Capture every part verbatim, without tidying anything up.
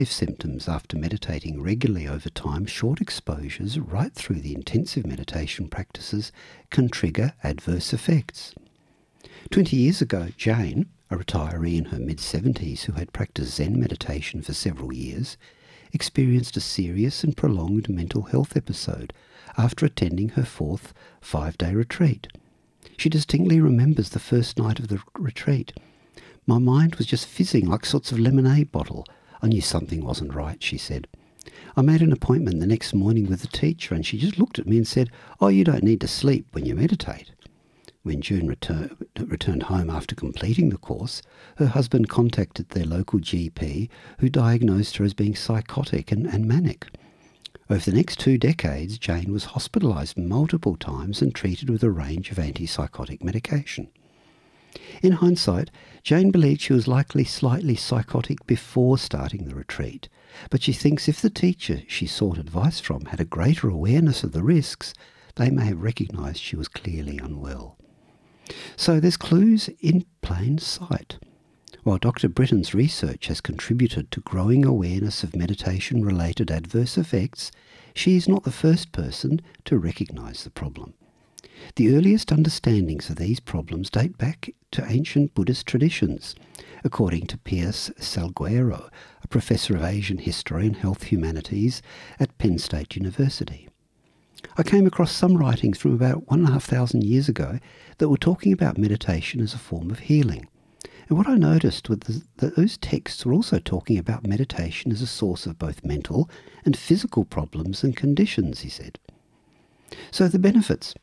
symptoms after meditating regularly over time, short exposures right through the intensive meditation practices can trigger adverse effects. Twenty years ago, Jane, a retiree in her mid-seventies who had practiced Zen meditation for several years, experienced a serious and prolonged mental health episode after attending her fourth five-day retreat. She distinctly remembers the first night of the retreat. "My mind was just fizzing like sorts of lemonade bottle. I knew something wasn't right," she said. "I made an appointment the next morning with the teacher and she just looked at me and said, 'Oh, you don't need to sleep when you meditate.'" When June retur- returned home after completing the course, her husband contacted their local G P, who diagnosed her as being psychotic and, and manic. Over the next two decades, Jane was hospitalised multiple times and treated with a range of antipsychotic medication. In hindsight, Jane believed she was likely slightly psychotic before starting the retreat, but she thinks if the teacher she sought advice from had a greater awareness of the risks, they may have recognised she was clearly unwell. So there's clues in plain sight. While Doctor Britton's research has contributed to growing awareness of meditation-related adverse effects, she is not the first person to recognise the problem. The earliest understandings of these problems date back to ancient Buddhist traditions, according to Pierce Salguero, a professor of Asian history and health humanities at Penn State University. I came across some writings from about one and a half thousand years ago that were talking about meditation as a form of healing. And what I noticed was that those texts were also talking about meditation as a source of both mental and physical problems and conditions, he said. So the benefits.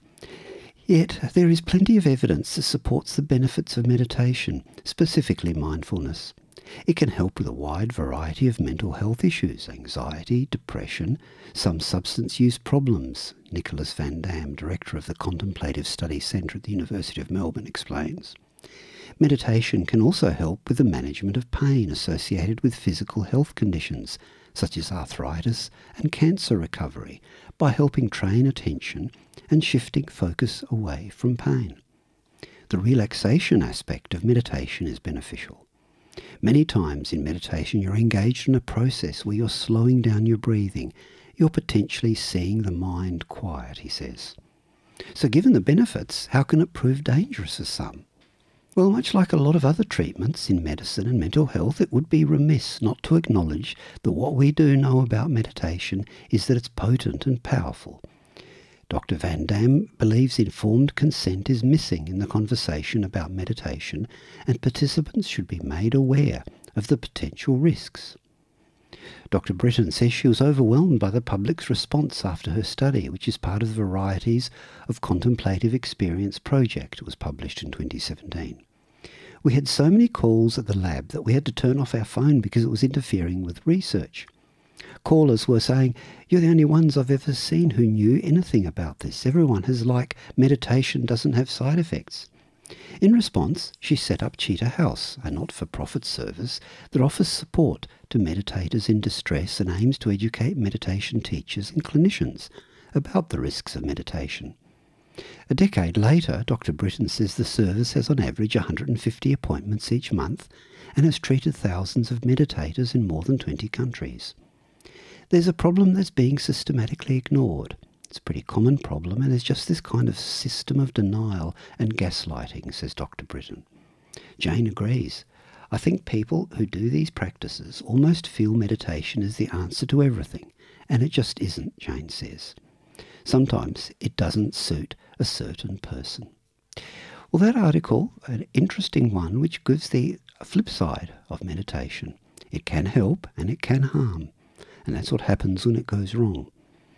Yet there is plenty of evidence that supports the benefits of meditation, specifically mindfulness. It can help with a wide variety of mental health issues, anxiety, depression, some substance use problems, Nicholas Van Dam, director of the Contemplative Study Centre at the University of Melbourne, explains. Meditation can also help with the management of pain associated with physical health conditions, such as arthritis and cancer recovery, by helping train attention and shifting focus away from pain. The relaxation aspect of meditation is beneficial. Many times in meditation you're engaged in a process where you're slowing down your breathing. You're potentially seeing the mind quiet, he says. So given the benefits, how can it prove dangerous for some? Well, much like a lot of other treatments in medicine and mental health, it would be remiss not to acknowledge that what we do know about meditation is that it's potent and powerful. Doctor Van Dam believes informed consent is missing in the conversation about meditation, and participants should be made aware of the potential risks. Doctor Britton says she was overwhelmed by the public's response after her study, which is part of the Varieties of Contemplative Experience project. It was published in twenty seventeen. We had so many calls at the lab that we had to turn off our phone because it was interfering with research. Callers were saying, "You're the only ones I've ever seen who knew anything about this. Everyone has like, meditation doesn't have side effects." In response, she set up Cheetah House, a not-for-profit service that offers support to meditators in distress and aims to educate meditation teachers and clinicians about the risks of meditation. A decade later, Doctor Britton says the service has on average one hundred fifty appointments each month and has treated thousands of meditators in more than twenty countries. There's a problem that's being systematically ignored. It's a pretty common problem, and there's just this kind of system of denial and gaslighting, says Doctor Britton. Jane agrees. "I think people who do these practices almost feel meditation is the answer to everything, and it just isn't," Jane says. Sometimes it doesn't suit a certain person. Well, that article, an interesting one, which gives the flip side of meditation. It can help and it can harm, and that's what happens when it goes wrong.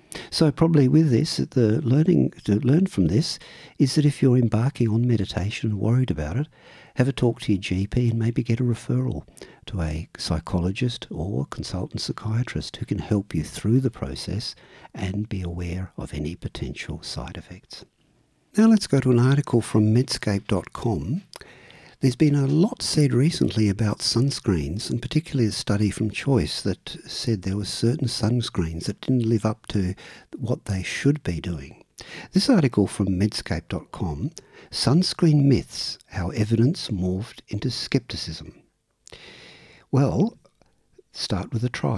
So probably with this, the learning to learn from this is that if you're embarking on meditation and worried about it, have a talk to your G P and maybe get a referral to a psychologist or consultant psychiatrist who can help you through the process and be aware of any potential side effects. Now let's go to an article from medscape dot com. There's been a lot said recently about sunscreens, and particularly a study from Choice that said there were certain sunscreens that didn't live up to what they should be doing. This article from medscape dot com, Sunscreen Myths, How Evidence Morphed into Skepticism. Well, Start with a trial.